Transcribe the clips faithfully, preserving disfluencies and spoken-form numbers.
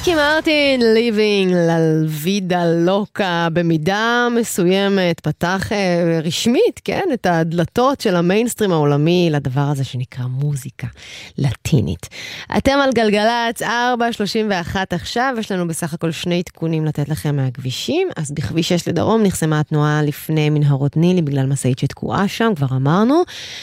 ריקי מרטין, Living la vida loca, במידה מסוימת פתח אה, רשמית, כן, את הדלתות של המיינסטרים העולמי לדבר הזה שנקרא מוזיקה לטינית. אתם על גלגלץ ארבע שלושים ואחת עכשיו, יש לנו בסך הכל שני תיקונים לתת לכם מהכבישים. אז בכביש שש לדרום נחסמה התנועה לפני מנהרות נילי בגלל מסעית שתקועה שם, כבר אמרנו,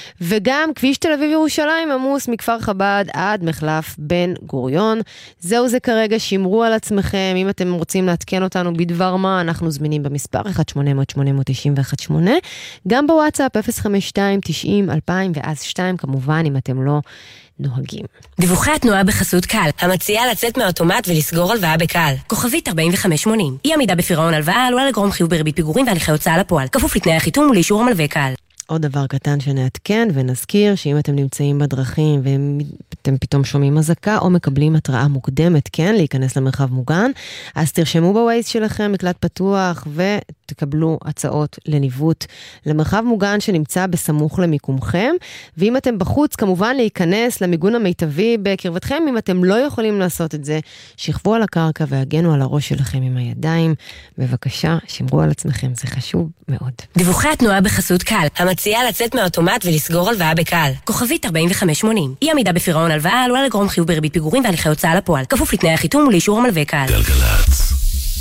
וגם כביש תל אביב ירושלים עמוס מכפר חב"ד עד מחלף בן גוריון. זהו זה כרגע, שמרו על עצמכם. אם אתם רוצים להתקן אותנו בדבר מה, אנחנו זמינים במספר אחת שמונה אפס אפס שמונה תשע אחת שמונה, גם בוואטסאפ אפס חמש שתיים תשעים אלפיים ואז שתיים, כמובן אם אתם לא נוהגים. דיווחי התנועה בחסות קל, המציעה לצאת מהאוטומט ולסגור הלוואה בקל. כוכבית ארבעים וחמש שמונים. אי עמידה בפירעון הלוואה עלולה לגרום חיוב בריבית פיגורים והליכי הוצאה לפועל. כפוף לתנאי החיתום ולאישור המלווה קל. עוד דבר קטן שנעדכן ונזכיר, שאם אתם נמצאים בדרכים ואתם פתאום שומעים אזעקה או מקבלים התראה מוקדמת, כן, להיכנס למרחב מוגן, אז תרשמו בווייז שלכם מקלט פתוח ותקבלו הצעות לניווט למרחב מוגן שנמצא בסמוך למיקומכם. ואם אתם בחוץ, כמובן להיכנס למיגון המיטבי בקרבתכם. אם אתם לא יכולים לעשות את זה, שכבו על הקרקע והגנו על הראש שלכם עם הידיים. בבקשה, שמרו על עצמכם, זה חשוב מאוד. דיווחי התנועה בחסות קל, המציעה לצאת מהאוטומט ולסגור הלוואה בקל. כוכבית ארבעים וחמש שמונים. אי עמידה בפירעון הלוואה עלולה לגרום חיוב בריבית פיגורים והליכי הוצאה לפועל. כפוף לתנאי החיתום ולאישור המלווה קל. גלגלצ.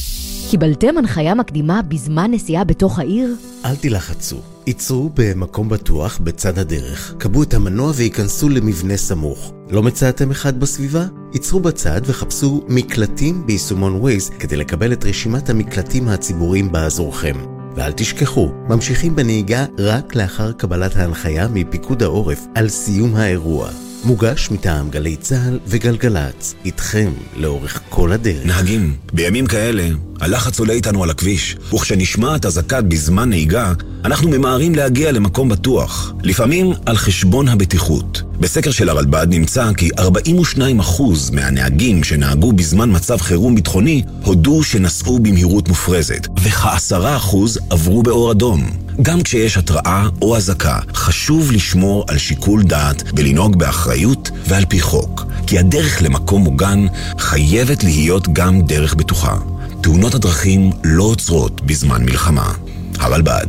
קיבלתם הנחיה מקדימה בזמן נסיעה בתוך העיר? אל תלחצו. ייצרו במקום בטוח בצד הדרך. קבעו את המנוע וייכנסו למבנה סמוך. לא מצאתם אחד בסביבה? ייצרו בצד וחפשו מקלטים ביישומון ווייז כדי לקבל את רשימת המקלטים הציבוריים באזורכם. ואל תשכחו, ממשיכים בנהיגה רק לאחר קבלת ההנחיה מפיקוד העורף על סיום האירוע. מוגש מטעם גלי צהל וגלגלץ, איתכם לאורך כל הדרך. נהגים, בימים כאלה, הלחץ עולה איתנו על הכביש, וכשנשמעת אזעקה בזמן נהיגה, אנחנו ממהרים להגיע למקום בטוח, לפעמים על חשבון הבטיחות. בסקר של הרלב"ד נמצא כי ארבעים ושניים אחוז מהנהגים שנהגו בזמן מצב חירום ביטחוני הודו שנסעו במהירות מופרזת, וכ-עשרה אחוז עברו באור אדום. גם כשיש התראה או אזעקה, חשוב לשמור על שיקול דעת ולנהוג באחריות ועל פי חוק, כי הדרך למקום מוגן חייבת להיות גם דרך בטוחה. תאונות הדרכים לא עוצרות בזמן מלחמה. הרלב"ד.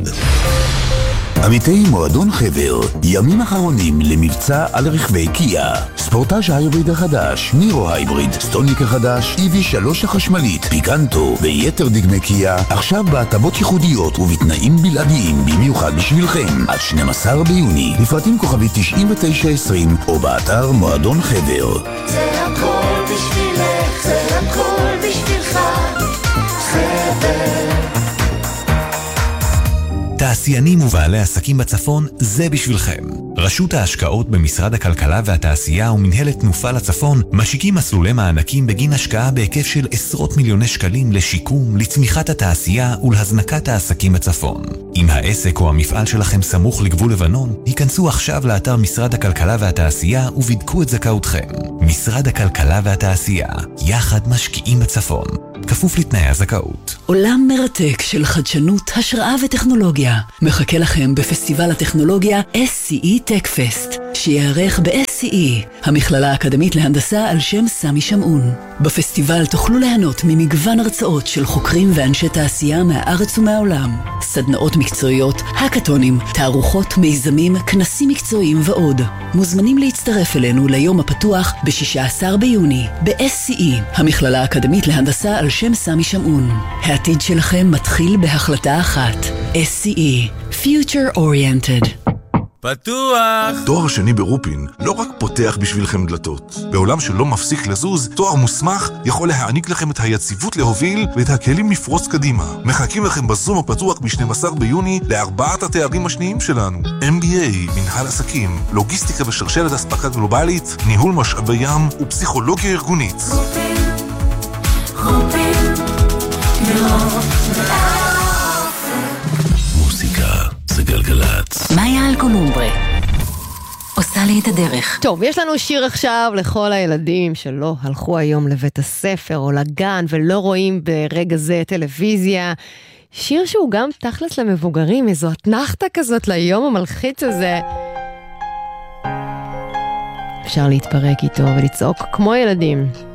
עמיתי מועדון חבר, ימים אחרונים למבצע על רכבי קיה. ספורטאז' ההיבריד החדש, נירו ההיבריד, סטוניק החדש, אי וי שלוש החשמלית, פיקנטו ויתר דגמי קיה, עכשיו בהטבות ייחודיות ובתנאים בלעדיים במיוחד בשבילכם, עד שנים עשר ביוני, לפרטים כוכבי תשעים ותשע עשרים או באתר מועדון חבר. זה הכל בשבילך, זה הכל בשבילך, חבר. תעשיינים ובעלי עסקים בצפון, זה בשבילכם. רשות ההשקעות במשרד הכלכלה והתעשייה ומנהלת תנופה לצפון משיקים מסלולי מענקים בגין השקעה בהיקף של עשרות מיליוני שקלים לשיקום, לצמיחת התעשייה ולהזנקת העסקים בצפון. אם העסק או המפעל שלכם סמוך לגבול לבנון, היכנסו עכשיו לאתר משרד הכלכלה והתעשייה ובדקו את זכאותכם. משרד הכלכלה והתעשייה, יחד משקיעים בצפון. כפוף לתנאי הזכאות. עולם מרתק של חדשנות, השראה וטכנולוגיה מחכה לכם בפסטיבל הטכנולוגיה אס סי אי Tech Fest, שיערך ב-אס סי אי, המכללה האקדמית להנדסה על שם סמי שמעון. בפסטיבל תוכלו ליהנות ממגוון הרצאות של חוקרים ואנשי תעשייה מהארץ ומהעולם, סדנאות מקצועיות, הקטונים, תערוכות, מיזמים, כנסים מקצועיים ועוד. מוזמנים להצטרף אלינו ליום הפתוח ב-שישה עשר ביוני ב-אס סי אי, המכללה האקדמית להנדסה על שם סמי שמעון. העתיד שלכם מתחיל בהחלטה אחת. אס סי אי, Future Oriented. פתוח! תואר שני ברופין לא רק פותח בשבילכם דלתות. בעולם שלא מפסיק לזוז, תואר מוסמך יכול להעניק לכם את היציבות להוביל ואת הכלים לפרוץ קדימה. מחכים לכם בזום הפתוח ב-שנים עשר ביוני לארבעת התארים השניים שלנו. אם בי איי, מנהל עסקים, לוגיסטיקה ושרשרת אספקה גלובלית, ניהול משאבי ים ופסיכולוגיה ארגונית. חופים, חופים, מוזיקה זה גלגלץ. מאיה אלקולומברה עושה לי את הדרך. טוב, יש לנו שיר עכשיו לכל הילדים שלא הלכו היום לבית הספר או לגן ולא רואים ברגע זה טלוויזיה. שיר שהוא גם תכלס למבוגרים, איזו התנחתה כזאת ליום המלחיץ הזה. אפשר להתפרק איתו ולצעוק כמו ילדים.